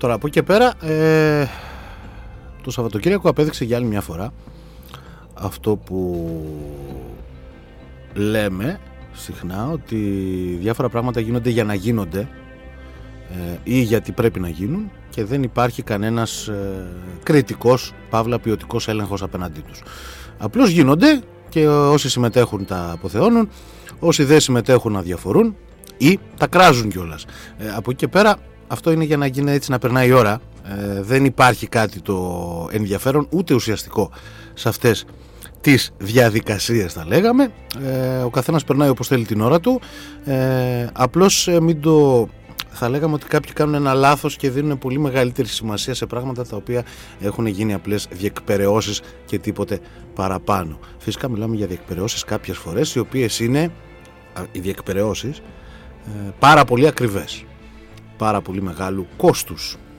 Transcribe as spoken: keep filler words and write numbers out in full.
Τώρα από εκεί και πέρα ε, το Σαββατοκύριακο απέδειξε για άλλη μια φορά αυτό που λέμε συχνά, ότι διάφορα πράγματα γίνονται για να γίνονται ε, ή γιατί πρέπει να γίνουν και δεν υπάρχει κανένας ε, κριτικός, παύλα ποιοτικός έλεγχος απέναντί τους. Απλώς γίνονται και όσοι συμμετέχουν τα αποθεώνουν, όσοι δεν συμμετέχουν αδιαφορούν ή τα κράζουν κιόλας. Ε, από εκεί και πέρα αυτό είναι για να γίνει έτσι, να περνάει η ώρα. Ε, δεν υπάρχει κάτι το ενδιαφέρον ούτε ουσιαστικό σε αυτές τις διαδικασίες, θα λέγαμε. Ε, ο καθένας περνάει όπως θέλει την ώρα του. Ε, απλώς ε, μην το... Θα λέγαμε ότι κάποιοι κάνουν ένα λάθος και δίνουν πολύ μεγαλύτερη σημασία σε πράγματα τα οποία έχουν γίνει απλές διεκπεραιώσεις και τίποτε παραπάνω. Φυσικά μιλάμε για διεκπεραιώσεις κάποιες φορές, οι οποίες είναι οι διεκπεραιώσεις ε, πάρα πολύ ακριβές, πάρα πολύ μεγάλου κόστους.